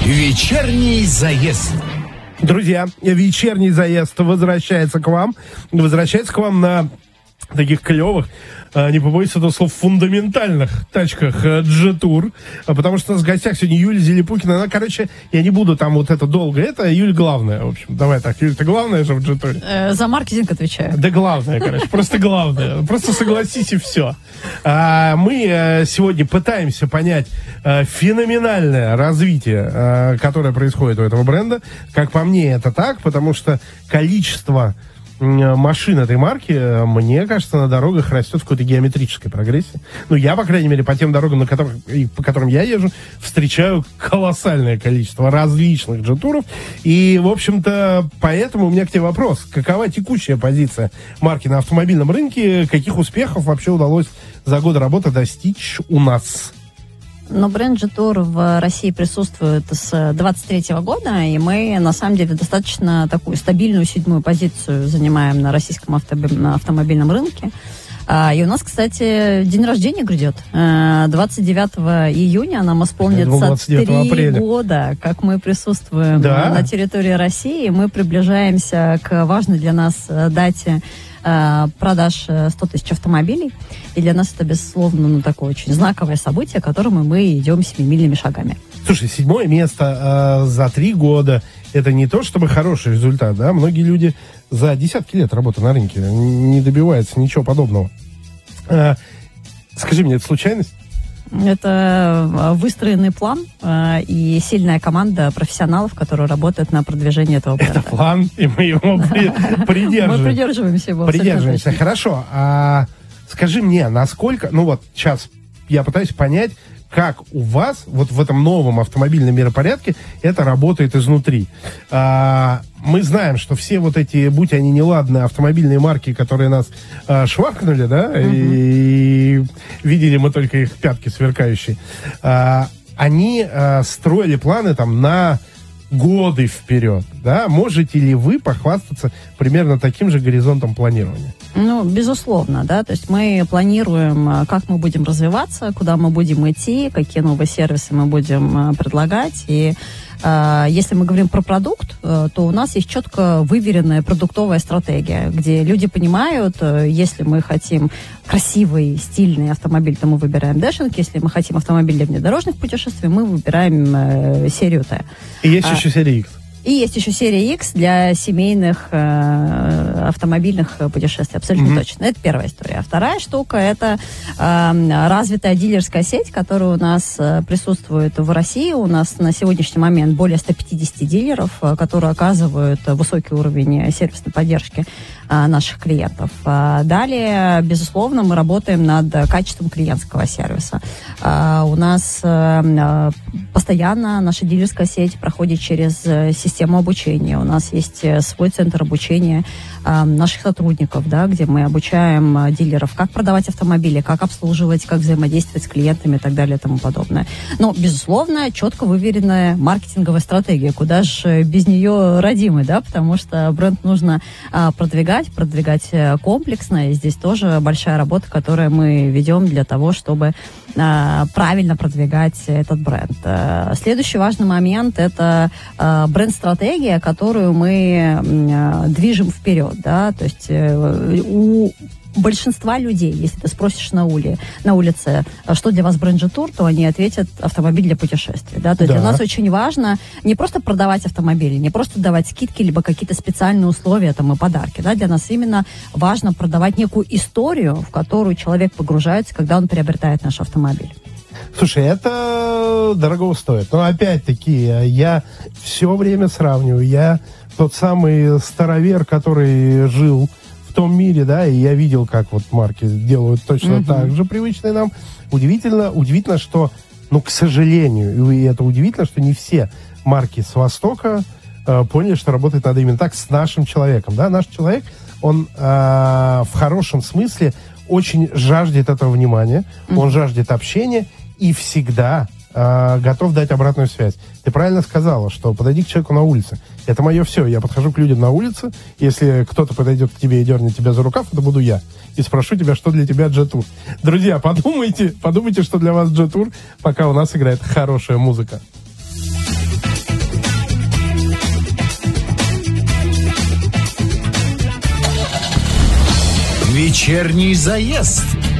Вечерний заезд. Друзья, вечерний заезд возвращается к вам. Возвращается к вам на таких клевых, не побоюсь этого слова, фундаментальных тачках Jetour, потому что у нас в гостях сегодня Юлия Зелепухина. Она, короче, я не буду там вот это долго, это Юль главная, в общем. Давай так, Юль, ты главная же в Jetour? За маркетинг отвечаю. Да главное, короче, просто главное. Просто согласись и все. Мы сегодня пытаемся понять феноменальное развитие, которое происходит у этого бренда. Как по мне, это так, потому что количество машин этой марки, мне кажется, на дорогах растет в какой-то геометрической прогрессии. Ну, я, по крайней мере, по тем дорогам, по которым я езжу, встречаю колоссальное количество различных Jetour'ов. И, в общем-то, поэтому у меня к тебе вопрос. Какова текущая позиция марки на автомобильном рынке? Каких успехов вообще удалось за годы работы достичь у нас? Но бренд Jetour в России присутствует с 23 года, и мы, на самом деле, достаточно такую стабильную 7-ю позицию занимаем на российском автомобильном рынке. И у нас, кстати, день рождения грядет. 29 июня нам исполнится 3 года, как мы присутствуем на территории России. Мы приближаемся к важной для нас дате продаж 100 тысяч автомобилей. И для нас это, безусловно, такое очень знаковое событие, к которому мы идем семимильными шагами. Слушай, 7-е место за 3 года. Это не то, чтобы хороший результат, да? Многие люди за десятки лет работы на рынке не добиваются ничего подобного. Скажи мне, это случайность? Это выстроенный план и сильная команда профессионалов, которые работают на продвижении этого бренда. Это план, и мы его придерживаемся. Мы придерживаемся его. Придерживаемся. Хорошо. А скажи мне, насколько... Ну вот сейчас я пытаюсь понять, как у вас вот в этом новом автомобильном миропорядке это работает изнутри. Мы знаем, что все вот эти, будь они неладные, автомобильные марки, которые нас шваркнули, да, и видели мы только их пятки сверкающие, они строили планы там на годы вперед, да? Можете ли вы похвастаться примерно таким же горизонтом планирования? Ну, безусловно, да, то есть мы планируем, как мы будем развиваться, куда мы будем идти, какие новые сервисы мы будем предлагать, и если мы говорим про продукт, то у нас есть четко выверенная продуктовая стратегия, где люди понимают, если мы хотим красивый, стильный автомобиль, то мы выбираем Dashing, если мы хотим автомобиль для внедорожных путешествий, мы выбираем серию Т. И есть еще серия X. И есть еще серия X для семейных автомобильных путешествий. Абсолютно точно. Это первая история. А вторая штука – это развитая дилерская сеть, которая у нас присутствует в России. У нас на сегодняшний момент более 150 дилеров, которые оказывают высокий уровень сервисной поддержки наших клиентов. Далее, безусловно, мы работаем над качеством клиентского сервиса. У нас постоянно наша дилерская сеть проходит через систему обучения. У нас есть свой центр обучения наших сотрудников, да, где мы обучаем дилеров, как продавать автомобили, как обслуживать, как взаимодействовать с клиентами и так далее и тому подобное. Но, безусловно, четко выверенная маркетинговая стратегия. Куда же без нее родимый, да, потому что бренд нужно продвигать комплексно, и здесь тоже большая работа, которую мы ведем для того, чтобы правильно продвигать этот бренд. Следующий важный момент – это бренд-стратегия, которую мы движем вперед, да, то есть у большинства людей, если ты спросишь на улице, что для вас бренд Jetour, то они ответят автомобиль для путешествий. Да? То есть для нас очень важно не просто продавать автомобили, не просто давать скидки, либо какие-то специальные условия там, и подарки. Да? Для нас именно важно продавать некую историю, в которую человек погружается, когда он приобретает наш автомобиль. Слушай, это дорого стоит. Но опять-таки, я все время сравниваю. Я тот самый старовер, который жил в том мире, да, и я видел, как вот марки делают точно так же, привычные нам. Удивительно, что, ну, к сожалению, и это удивительно, что не все марки с Востока поняли, что работать надо именно так с нашим человеком, да. Наш человек, он в хорошем смысле очень жаждет этого внимания, он жаждет общения и всегда готов дать обратную связь. Ты правильно сказала, что подойди к человеку на улице. Это мое все. Я подхожу к людям на улице. Если кто-то подойдет к тебе и дернет тебя за рукав, это буду я. И спрошу тебя, что для тебя Jetour. Друзья, подумайте, что для вас Jetour, пока у нас играет хорошая музыка. Вечерний заезд.